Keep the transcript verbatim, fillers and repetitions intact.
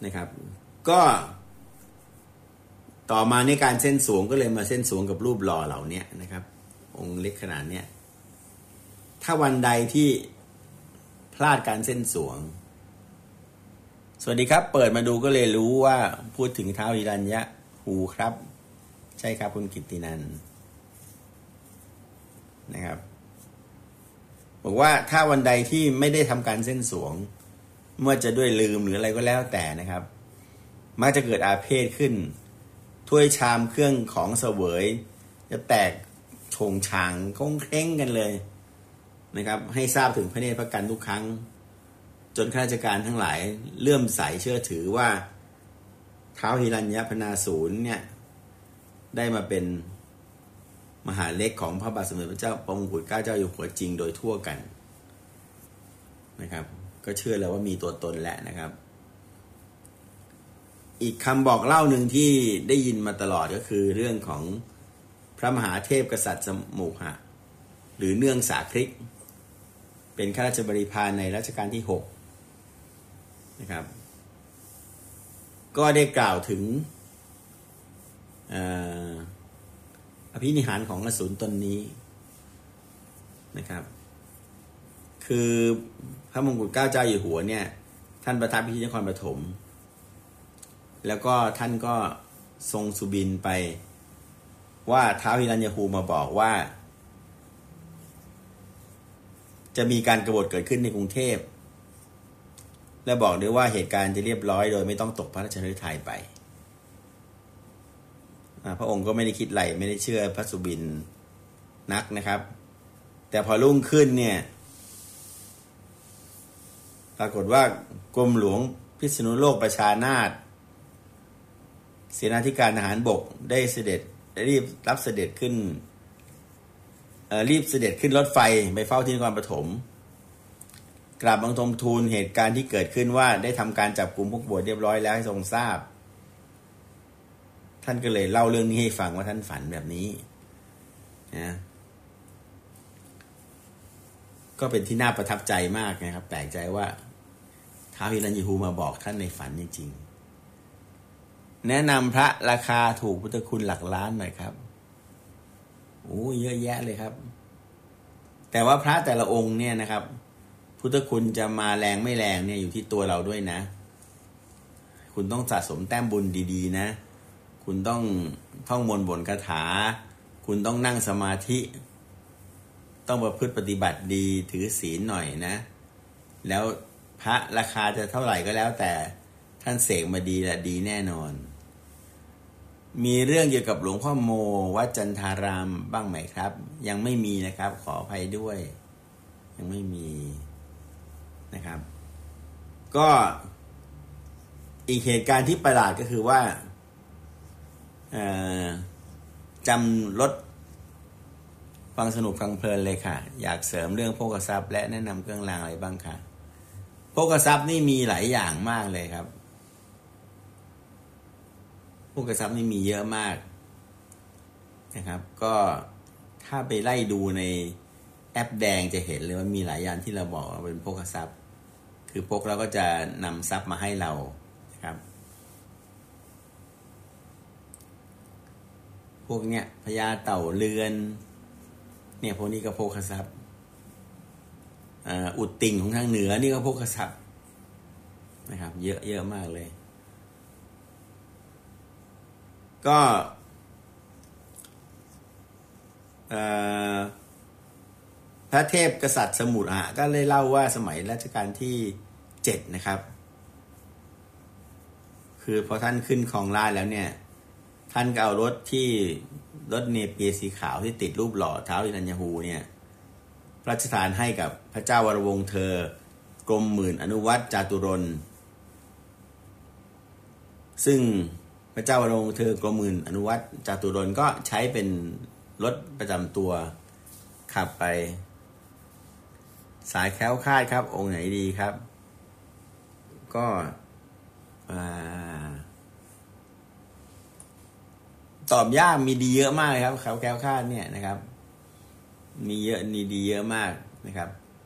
นะครับก็ต่อมาในการเส้นสวงก็เลยมาเส้นสวงกับรูปหล่อเหล่านี้นะครับองค์เล็กขนาดเนี้ยถ้าวันใดที่พลาดการเส้นสวงสวัสดีครับเปิดมาดูก็เลยรู้ว่าพูดถึงท้าวหิรัญญหูครับใช่ครับคุณกิตตินันท์นะครับบอกว่าถ้าวันใดที่ไม่ได้ทำการเส้นสวงเมื่อจะด้วยลืมหรืออะไรก็แล้วแต่นะครับมักจะเกิดอาเพศขึ้นถ้วยชามเครื่องของเสวยจะแตกโฉงฉางคงเคร่งกันเลยนะครับให้ทราบถึงพระเนตรพระกันทุกครั้งจนข้าราชการทั้งหลายเลื่อมใสเชื่อถือว่าท้าวหิรัญญพนาศูนย์เนี่ยได้มาเป็นมหาเล็กของพระบาทสมเด็จพระเจ้าปมกุฎเกล้าเจ้าอยู่หัวจริงโดยทั่วกันนะครับก็เชื่อแล้วว่ามีตัวตนแล้วนะครับอีกคำบอกเล่าหนึ่งที่ได้ยินมาตลอดก็คือเรื่องของพระมหาเทพกษัตริย์สมุหะหรือเนื่องสาคริกเป็นข้าราชบริพารในรัชกาลที่หกนะครับก็ได้กล่าวถึงอภินิหารของอสูรตนนี้นะครับคือพระมงกุฎเกล้าเจ้าอยู่หัวเนี่ยท่านประทับที่นครปฐมแล้วก็ท่านก็ทรงสุบินไปว่าท้าวหิรัญญหูมาบอกว่าจะมีการกบฏเกิดขึ้นในกรุงเทพและบอกด้วยว่าเหตุการณ์จะเรียบร้อยโดยไม่ต้องตกพระราชฤทัยไปพระองค์ก็ไม่ได้คิดอะไรไม่ได้เชื่อพระสุบินนักนะครับแต่พอรุ่งขึ้นเนี่ยปรากฏว่ากรมหลวงพิษณุโลกประชานาถเสนาธิการทหารบกได้เสด็จรีบรับเสด็จขึ้นรีบเสด็จขึ้นรถไฟไปเฝ้าที่นครปฐมกราบบังคมทูลเหตุการณ์ที่เกิดขึ้นว่าได้ทำการจับกลุ่มพวกบวชเรียบร้อยแล้วให้ทรงทราบท่านก็เลยเล่าเรื่องนี้ให้ฟังว่าท่านฝันแบบนี้นะก็เป็นที่น่าประทับใจมากนะครับแปลกใจว่าท้าวหิรัญญหูมาบอกท่านในฝันจริงๆแนะนำพระราคาถูกพุทธคุณหลักล้านหน่อยครับโอ้เยอะแยะเลยครับแต่ว่าพระแต่ละองค์เนี่ยนะครับพุทธคุณจะมาแรงไม่แรงเนี่ยอยู่ที่ตัวเราด้วยนะคุณต้องสะสมแต้มบุญดีๆนะคุณต้องท่องมนต์บนคาถาคุณต้องนั่งสมาธิต้องประพฤติปฏิบัติดีถือศีลหน่อยนะแล้วพระราคาจะเท่าไหร่ก็แล้วแต่ท่านเสกมาดีและดีแน่นอนมีเรื่องเกี่ยวกับหลวงพ่อโมวัดจันทารามบ้างไหมครับยังไม่มีนะครับขออภัยด้วยยังไม่มีนะครับก็อีกเหตุการณ์ที่ประหลาดก็คือว่าจำรถฟังสนุกฟังเพลินเลยค่ะอยากเสริมเรื่องโภคทรัพย์และแนะนำเครื่องรางอะไรบ้างคะโภคทรัพย์นี่มีหลายอย่างมากเลยครับโภคทรัพย์นี่มีเยอะมากนะครับก็ถ้าไปไล่ดูในแอปแดงจะเห็นเลยว่ามีหลายอย่างที่เราบอกว่าเป็นโภคทรัพย์คือพกเราก็จะนำทรัพย์มาให้เราครับพวกเนี้ยพญาเต่าเรือนเนี่ยพวกนี้ก็โภคทรัพย์อุดติ่งของทางเหนือนี่ก็โภคทรัพย์นะครับเยอะเยอะมากเลยก็พระเทพกษัตริย์สมุทรอ่ะก็เลยเล่าว่าสมัยรัชกาลที่เจ็ดนะครับคือพอท่านขึ้นครองราชย์แล้วเนี่ยท่านก็เอารถที่รถเนเปียสีขาวที่ติดรูปหล่อท้าวหิรัญญหูเนี่ยพระราชทานให้กับพระเจ้าวรวงศ์เธอกรมหมื่นอนุวัตรจาตุรนต์ซึ่งพระเจ้าวรวงศ์เธอกรมหมื่นอนุวัตรจาตุรนต์ก็ใช้เป็นรถประจำตัวขับไปสายแคล้วคลาดครับองค์ไหนดีครับก็ตอบยากมีดีเยอะมากเลยครับแคล้วคลาดเนี่ยนะครับมีเยอะมีดีเยอะมากนะครับ